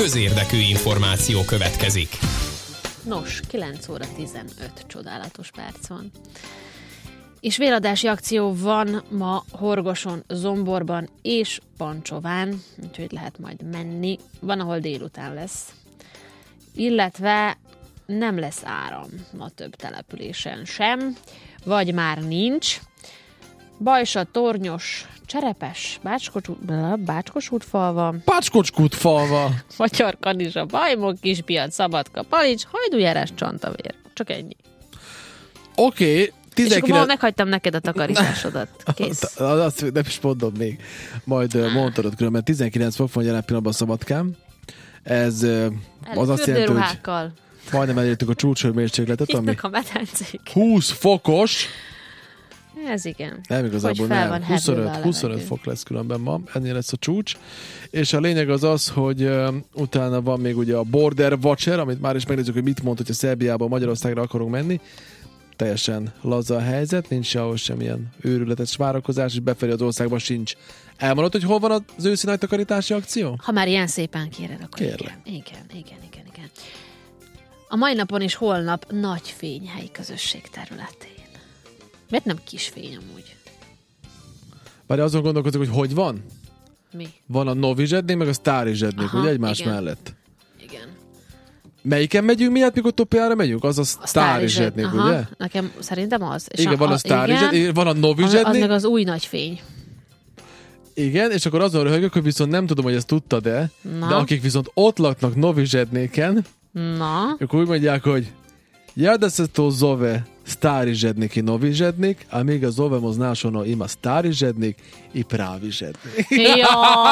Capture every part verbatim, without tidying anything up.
közérdekű információ következik. Nos, kilenc óra tizenöt csodálatos perc van. És véladási akció van ma Horgoson, Zomborban és Pancsován, úgyhogy lehet majd menni. Van, ahol délután lesz. Illetve nem lesz áram ma több településen sem, vagy már nincs. Bajsa, Tornyos, Cserepes, Bácskosútfalva, Bácskosútfalva, Magyar Kanizsa, Bajmok, Kispiac, Szabadka, Palics, Hajdújárás, Csantavér. Csak ennyi. Oké. Okay, tizenkilenc... És akkor ma meghagytam neked a takarításodat. Kész. Azt nem is mondom még. Majd mondtad, különben tizenkilenc fok van jelen pillanatban Szabadkán. Ez az azt jelenti, hogy majdnem elértük a csúcshőmérsékletet, ami a medencék. húsz fokos. Ez igen. Nem igazából nem. huszonöt, huszonöt fok lesz különben ma. Ennél lesz a csúcs. És a lényeg az az, hogy uh, utána van még ugye a Border Watcher, amit már is megnézzük, hogy mit mond, hogyha Szerbiából Magyarországra akarunk menni. Teljesen laza a helyzet, nincs ahol semmilyen őrületes várakozás, és befelé az országban sincs. Elmondod, hogy hol van az őszi nagy takarítási akció? Ha már ilyen szépen kéred, akkor Kérlek. igen. Igen, igen, igen, igen. A mai napon és holnap nagy fényhelyi közösség területén. Miért nem kis fény amúgy? Várj, azon gondolkozok, hogy hogy van? Mi? Van a Novi Zsednék, meg a Sztári Zsednék, ugye egymás igen. mellett. Igen. Melyiken megyünk miatt, mikor Topiára megyünk? Az a Sztári Zsednék, ugye? Nekem szerintem az. És igen, a, van a Sztári Zsednék, van a Novi Zsednék. Az meg az új nagy fény. Igen, és akkor azon röhögök, hogy viszont nem tudom, hogy ezt tudtad-e, Na. de akik viszont ott laknak Novi Zsednéken, Na. akkor úgy mondják, hogy ja, da se to zove Stari Zednik i Novi Zednik, a mi ga zovemo, znaš, ono, ima Stari Zednik i pravi Zednik. Jaj!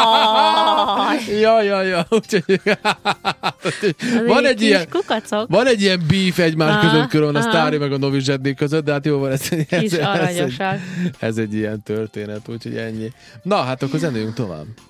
ja, ja, ja. van, egy ilyen, van egy ilyen beef egymás aha, között körül a Stari meg a Novi Zednik között, de hát jó van, ez, ez, ez, ez, egy, ez egy ilyen történet, úgyhogy ennyi. Na, hát akkor zenéljünk tovább.